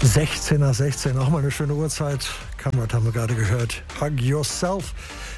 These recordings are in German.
16 nach 16, auch mal eine schöne Uhrzeit. Kamerad haben wir gerade gehört. Hug Yourself.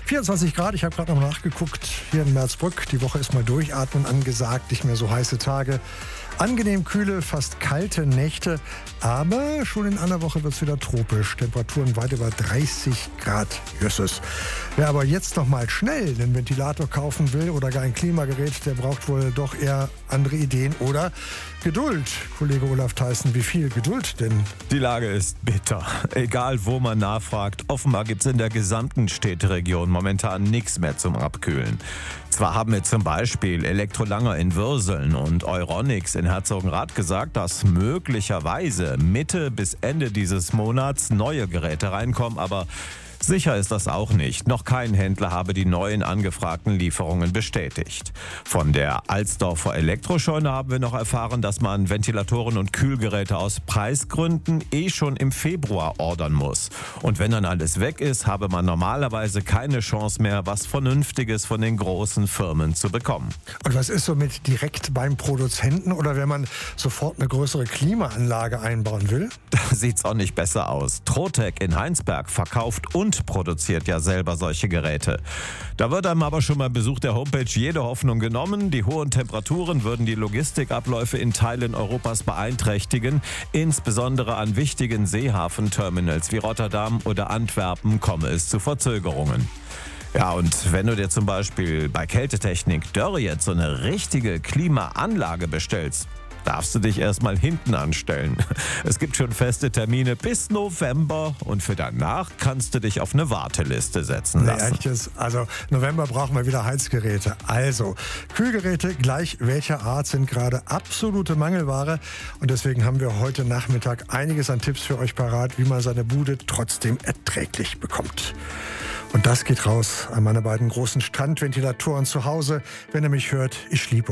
24 Grad, ich habe gerade noch nachgeguckt. Hier in Merzbrück, die Woche ist mal durchatmen angesagt, nicht mehr so heiße Tage. Angenehm kühle, fast kalte Nächte, aber schon in einer Woche wird es wieder tropisch. Temperaturen weit über 30 Grad. Jösses. Wer aber jetzt noch mal schnell einen Ventilator kaufen will oder gar ein Klimagerät, der braucht wohl doch eher andere Ideen oder Geduld. Kollege Olaf Theissen, wie viel Geduld denn? Die Lage ist bitter. Egal wo man nachfragt, offenbar gibt es in der gesamten Städteregion momentan nichts mehr zum Abkühlen. Zwar haben mir zum Beispiel Elektrolanger in Würseln und Euronics in Herzogenrath gesagt, dass möglicherweise Mitte bis Ende dieses Monats neue Geräte reinkommen, aber sicher ist das auch nicht. Noch kein Händler habe die neuen angefragten Lieferungen bestätigt. Von der Alsdorfer Elektroscheune haben wir noch erfahren, dass man Ventilatoren und Kühlgeräte aus Preisgründen schon im Februar ordern muss. Und wenn dann alles weg ist, habe man normalerweise keine Chance mehr, was Vernünftiges von den großen Firmen zu bekommen. Und was ist so mit direkt beim Produzenten oder wenn man sofort eine größere Klimaanlage einbauen will? Da sieht's auch nicht besser aus. Trotec in Heinsberg verkauft und produziert ja selber solche Geräte. Da wird einem aber schon beim Besuch der Homepage jede Hoffnung genommen. Die hohen Temperaturen würden die Logistikabläufe in Teilen Europas beeinträchtigen. Insbesondere an wichtigen Seehafenterminals wie Rotterdam oder Antwerpen komme es zu Verzögerungen. Ja, und wenn du dir zum Beispiel bei Kältetechnik Dörr jetzt so eine richtige Klimaanlage bestellst, darfst du dich erstmal hinten anstellen. Es gibt schon feste Termine bis November und für danach kannst du dich auf eine Warteliste setzen lassen. Also November brauchen wir wieder Heizgeräte. Also Kühlgeräte gleich welcher Art sind gerade absolute Mangelware und deswegen haben wir heute Nachmittag einiges an Tipps für euch parat, wie man seine Bude trotzdem erträglich bekommt. Und das geht raus an meine beiden großen Strandventilatoren zu Hause. Wenn ihr mich hört, ich liebe